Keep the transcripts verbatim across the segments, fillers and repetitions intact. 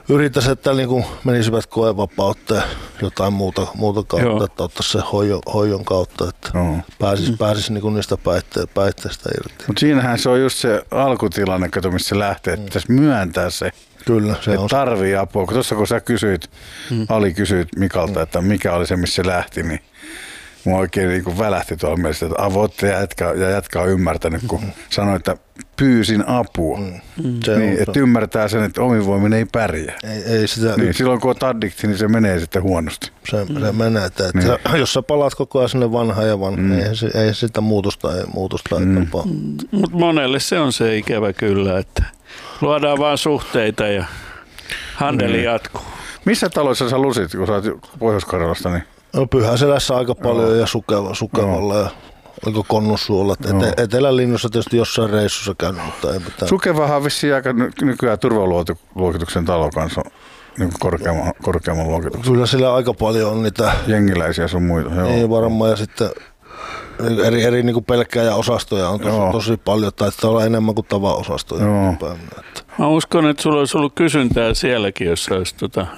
yrittäisi, että niin kuin menisivät koevapautta jotain muuta, muuta kautta, Joo. että ottaisi se hoidon, hoidon kautta, että no. pääsisi, mm. pääsisi niin kuin niistä päitte, päitteistä irti. Mutta siinähän se on just se alkutilanne, kato, missä se lähtee, että pitäisi myöntää se. Kyllä, se että on tarvii apua. Tuossa kun sä kysyit, mm. Ali kysyit Mikalta, että mikä oli se, missä se lähti, niin mua oikein niin kuin välähti tuolla mielessä, että avoitte ja jätkä, ja jätkä on ymmärtänyt, kun mm. sanoi, että pyysin apua. Mm. Niin, että ymmärtää sen, että omin voimin ei pärjää. Ei, ei sitä niin, silloin kun on addikti, niin se menee sitten huonosti. Se, mm. se menee, että, että niin. jos sä palaat koko ajan sinne vanhaan ja vanhaan, mm. ei, ei sitä muutosta, ei, muutosta mm. ei tapaa. Mutta monelle se on se ikävä kyllä, että luodaan vaan suhteita ja handeli mm. jatkuu. Missä taloissa sä lusit, kun sä oot Pohjois-Karjalasta? Niin? No Pyhäselässä aika paljon oh. ja Sukeva, Sukevalla oh. ja oliko Konnussuolla. Ete, Etelälinnussa tietysti jossain reissussa käynyt, mutta ei mitään. Sukevahan on vissiin aika nykyään turvaluokituksen talo kanssa, niin korkeamman, korkeamman luokituksen. Kyllä sillä aika paljon on niitä jengiläisiä sun muita. Joo. Niin varmaan ja sitten eri, eri niin kuin pelkkääjä-osastoja on tosi, tosi paljon, taitaa olla enemmän kuin tavaosastoja. Mä uskon, että sulla olisi ollut kysyntää sielläkin, jos olisi tota,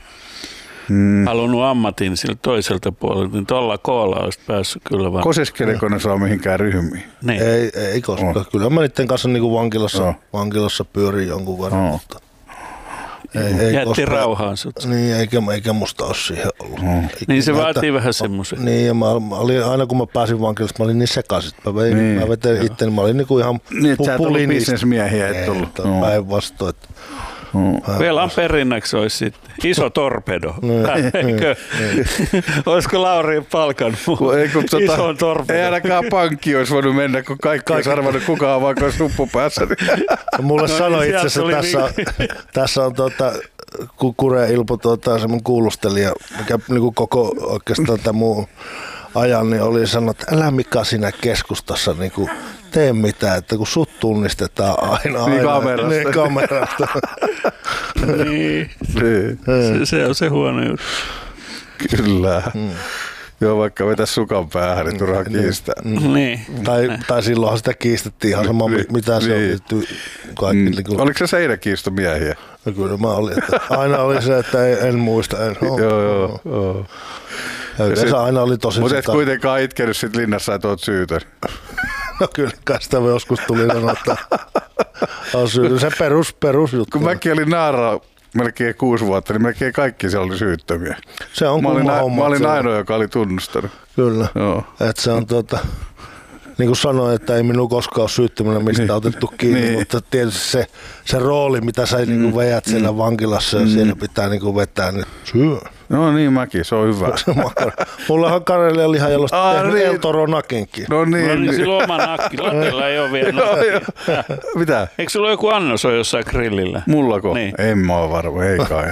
hmm. halunnut ammatin siltä toiselta puolelta, niin tuolla koolla olisi päässyt kyllä vaan. Kosiskeliko ne saa mihinkään ryhmiin? Niin. Ei, ei koskaan. Oh. Kyllä mä niiden kanssa niin kuin vankilassa, oh. vankilassa pyörin jonkun verran. Oh. Mutta ei, ei jätti koskaan rauhaan sut. Niin, eikä, eikä musta ole siihen ollut. Oh. Niin se vaatii vähän semmoisen. Niin, ja mä, mä olin, aina kun mä pääsin vankilasta, mä olin niin sekaisin. Mä, vein, niin. mä vetelin itteni, mä olin niin kuin ihan niin, että sä et ollut bisnesmiehiä, et tullut. No. Päinvastoin. Oh. Velan perinnäksi olisi sitten iso torpedo. Eikö? Olisiko Lauri palkannut ison torpedo? Ei ainakaan pankki olisi voinut mennä, kun kaikki olisi arvannut kukaan vaikka suppu päässä. Mulle no, sanoi itse asiassa, tässä, tässä on tuota, Kure Ilpo tuota, semmoinen kuulustelija, mikä niin koko oikeastaan tämä muu ajan, niin oli sanonut, että älä Mika siinä keskustassa niin kuin tee mitään, että kun sut tunnistetaan aina. Niin aina kamerasta. Niin kamerasta. niin. se, se on se huono juttu. Kyllä. Hmm. Joo, vaikka vetäisi sukan päähän, niin turhaa niin. kiistää. Mm. Niin. Tai, tai silloinhan sitä kiistettiin ihan sama, niin. mitä se niin. on. Kaikki, mm. kun oliko se seinäkiistomiehiä? No kyllä mä olin. Että aina oli se, että en, en muista. En. Oh, joo, joo. Oh. Ja yleensä sit, aina oli tosi... Mutta et sitä... kuitenkaan itkenyt sit linnassa, että oot syytön. No kyllä, kai sitä joskus tuli sanoa, että on syytön. Se perus, perusjuttu. Kun mäkin olin naara melkein kuusi vuotta, niin melkein kaikki siellä oli syyttömiä. Se on mä olin, kumma homma. Mä olin ainoa, joka oli tunnustanut. Kyllä. Että se on tuota... Niin kuin sanoin, että ei minun koskaan ole syyttömänä mistä otettu kiinni, niin. mutta tietysti se, se rooli, mitä sä mm. niin veät siellä mm. vankilassa ja mm. siellä pitää niin vetää, niin syö. No niin, mäkin, se on hyvä. Mulla on Karelia lihajalosta tehnyt niin. El Toro nakinkin. No niin. No niin, silloin oma nakki. Latella ei ole vielä nakki. Mitä? Eikö sulla joku annos ole jossain grillillä? Mullako? Niin. En mä ole varma, ei kai.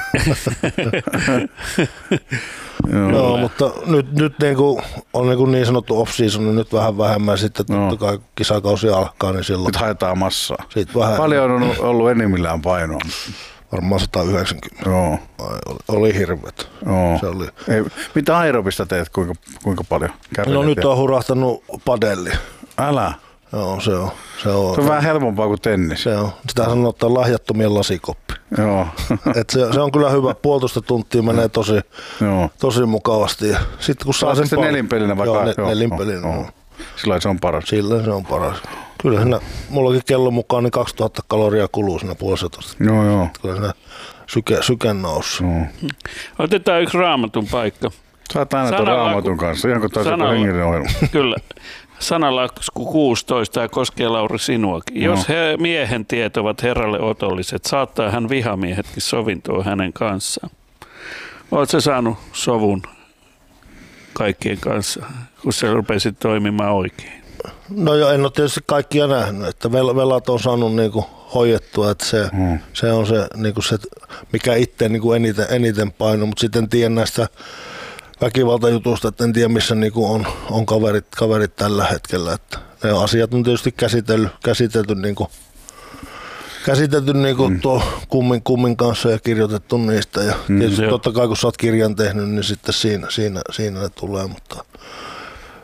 Joo, no, mutta nyt, nyt niin, kuin on niin, kuin niin sanottu off-season, niin nyt vähän vähemmän sitten no. totta kai kisakausi alkaa, niin silloin... Nyt haetaan massaa. Vähän, paljon on ollut enimmillään painoa? Varmaan sata yhdeksänkymmentä. Joo. Oli, oli hirveet. Joo. Se oli. Ei, mitä aerobista teet, kuinka, kuinka paljon? No nyt on hurahtanut padelli. Älä? Joo, se on. Se on, se on vähän helpompaa kuin tennis. Se on. Sitä sanotaan lahjattomien lasikoppi. Joo. Et se, se on kyllä hyvä. Puolitoista tuntia menee tosi, tosi mukavasti. Sitten kun saa sen se nelinpelinä vaikka? Joo, ne, nelinpelinä. Joo. Silloin se on paras. Silloin se on paras. Kyllä siinä, mullakin kellon mukaan niin kaksituhatta kaloria kuluu siinä puolestatoista. Joo, joo. Kyllä siinä syke, syke nousi. Otetaan yksi Raamatun paikka. Sä oot aina tuon Raamatun kanssa, ihan kuin taas joku hengellinen ohjelma. Kyllä. Sanalasku kuusitoista ja koskee Lauri sinuakin. No. Jos he, miehen tiet ovat Herralle otolliset, saattaa hän vihamiehetkin sovintoon hänen kanssaan. Oletko saanut sovun kaikkien kanssa, kun sä rupesit toimimaan oikein? No joo, en ole tietysti kaikkia nähnyt, että velat on saanut niinku hoidettua, että se, hmm. se on se, niinku se mikä itse niinku eniten, eniten paino, mutta sitten en tiedä näistä väkivaltajutusta, että en tiedä missä niinku on, on kaverit, kaverit tällä hetkellä. Että ne asiat on tietysti käsitelty, käsitelty, niinku, käsitelty niinku hmm. tuo kummin, kummin kanssa ja kirjoitettu niistä. Ja tietysti hmm, totta kai kun sä oot kirjan tehnyt, niin sitten siinä, siinä, siinä ne tulee, mutta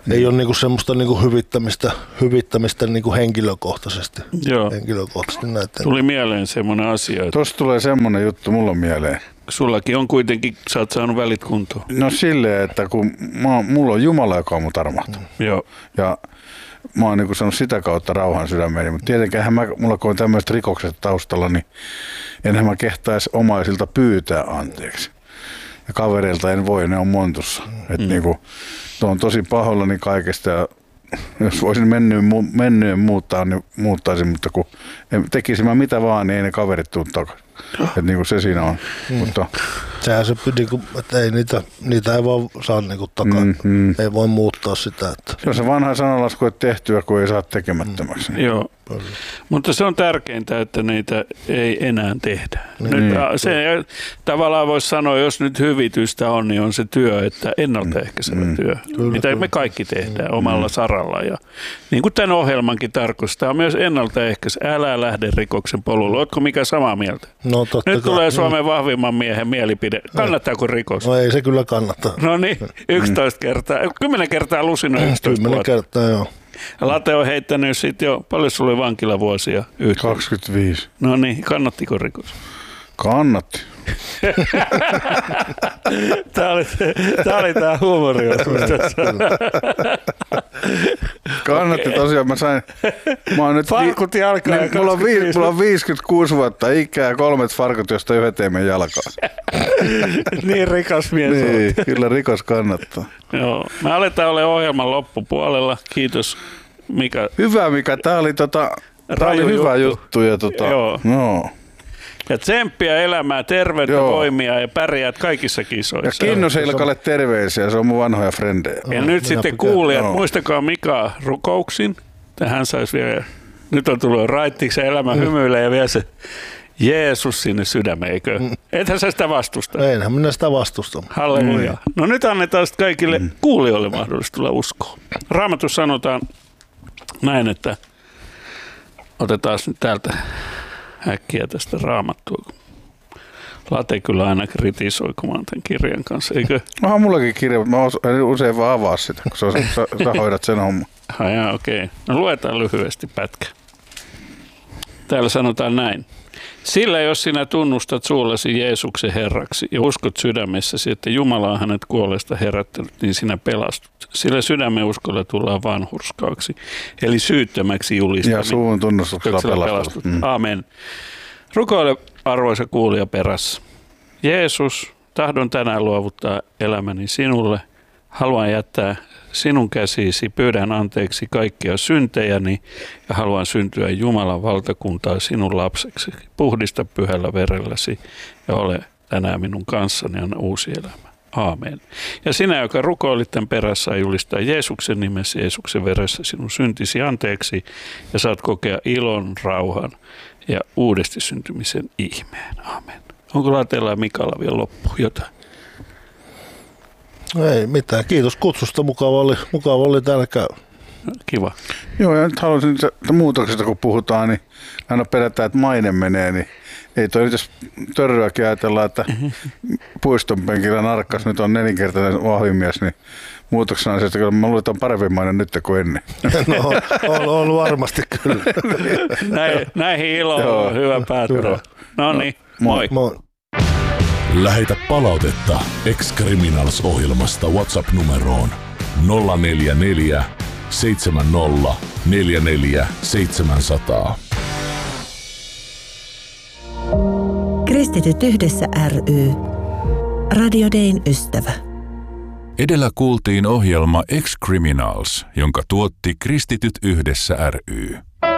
mm. ei ole niinku semmoista niinku hyvittämistä, hyvittämistä niinku henkilökohtaisesti. Joo. henkilökohtaisesti näitä. Tuli mieleen semmoinen asia. Että tuossa tulee semmoinen juttu mulla mieleen. Sullakin on kuitenkin, sä oot saanut välit kuntoon. No silleen, että kun mä, mulla on Jumala, joka on mut armahtanut. Mm. Joo. Ja mä oon niinku saanut sitä kautta rauhan sydämeeni, mutta tietenkään mä, mulla kun on tämmöiset rikokset taustalla, niin enhän mä kehtaisi omaisilta pyytää anteeksi. Ja kavereilta en voi, ne on montussa. Mm. Että niinku, tuo on tosi pahoillani kaikesta ja jos voisin menneen, menneen muuttaa, niin muuttaisin, mutta kun tekisin mä mitä vaan, niin ei ne kaverit tuu takaisin. Että niinku se siinä on. Mm. Mutta sehän se, niinku, että ei niitä, niitä ei vaan saa niinku takaa. Mm, mm. Ei voi muuttaa sitä. Että se on se vanha sananlasku, että tehtyä, kun ei saa tekemättömäksi. Mm. Joo. Mutta se on tärkeintä, että niitä ei enää tehdä. Niin. Nyt, se, tavallaan voisi sanoa, jos nyt hyvitystä on, niin on se työ, että ennaltaehkäisevä mm. työ, kyllä, mitä kyllä. me kaikki tehdään mm. omalla saralla. Ja niin kuin tämän ohjelmankin tarkoittaa, on myös ennaltaehkäisy. Älä lähde rikoksen polulle. Ootko mikä samaa mieltä? No, nyt tulee Suomen vahvimman miehen mielipide. Kannattaako rikos? No ei se kyllä kannattaa. No niin, yksitoista kertaa. Kymmenen kertaa lusinoin yksitoista Kymmenen kertaa, joo. Late on heittänyt sitten jo, paljon sulla oli vankilavuosia? Yhteen? kaksikymmentäviisi. No niin, kannattiko rikos? Kannatti. Tämä oli tämä oli tämä huumoriosuus tässä. Kannatti tosiaan, mä sain, mä oon nyt farkut jalkaan. Niin, mulla, on viis, mulla on viisikymmentäkuusi vuotta ikää, kolmet farkut, josta yhdet ei mene jalkaan. Niin rikas mies niin, on. Kyllä rikos kannattaa. Joo, me aletaan olla ohjelman loppupuolella. Kiitos Mika. Hyvä Mika, tää oli, tota, tää oli hyvä juttu. juttu ja tota, joo. No. Ja tsemppiä elämää, terveyttä, joo. voimia ja pärjäät kaikissa kisoissa. Ja Kinnos Ilkalle terveisiä, se on mun vanhoja frendejä. Ja no, nyt sitten kuulijat, no. muistakaa Mika rukouksin. Hän saisi vielä, nyt on tullut raittiksi ja elämä hymyilee ja vielä se Jeesus sinne sydämeen, eikö? Mm. Ethän sä sitä vastusta? Einhän minä sitä vastusta. Halleluja. Mm. No nyt annetaan sitten kaikille mm. kuulijoille mahdollisuus tulla uskoon. Raamatussa sanotaan näin, että otetaan nyt täältä äkkiä tästä raamattua. Late kyllä aina kritisoi, kun mä oon tämän kirjan kanssa, eikö? Onhan mullakin kirja, mä usein vaan avaa sitä, kun sä, sä, sä hoidat sen homman. Ah, jaa, okei. Okay. No luetaan lyhyesti pätkä. Täällä sanotaan näin. Sillä jos sinä tunnustat suullesi Jeesuksen Herraksi ja uskot sydämessäsi, että Jumala on hänet kuolleesta herättänyt, niin sinä pelastut. Sillä sydämen uskolla tullaan vanhurskaaksi, eli syyttömäksi julistaminen. Ja suun tunnustuksella pelastut. Mm. Amen. Rukoile, arvoisa kuulija perässä. Jeesus, tahdon tänään luovuttaa elämäni sinulle. Haluan jättää sinun käsisi, pyydän anteeksi kaikkia syntejäni ja haluan syntyä Jumalan valtakuntaa sinun lapseksi. Puhdista pyhällä verelläsi ja ole tänään minun kanssani ja anna uusi elämä. Aamen. Ja sinä, joka rukoilit tämän perässä, julistaa Jeesuksen nimessä, Jeesuksen veressä sinun syntisi anteeksi ja saat kokea ilon, rauhan ja uudesti syntymisen ihmeen. Aamen. Onko Lateella ja Mikalla vielä loppu jotain? Ei mitään. Kiitos kutsusta. Mukava oli, mukava oli täällä käydä. Kiva. Joo, ja nyt haluaisin, että muutoksesta kun puhutaan, niin aina pelätään, että maine menee, niin ei toi nyt jos törryäkin ajatellaan, että puiston penkillä narkkas nyt on nelinkertainen vahvimies, niin muutoksena se, että kyllä mä luulen, että on parempi maine nyt kuin ennen. No, on, on varmasti kyllä. Näin, näihin iloon on hyvä päättää. No niin, moi. moi. Lähetä palautetta Ex-Criminals-ohjelmasta WhatsApp-numeroon nolla neljä neljä seitsemän nolla neljä neljä seitsemän nolla nolla. Kristityt yhdessä ry. Radio Dayn ystävä. Edellä kuultiin ohjelma Ex-Criminals, jonka tuotti Kristityt yhdessä ry.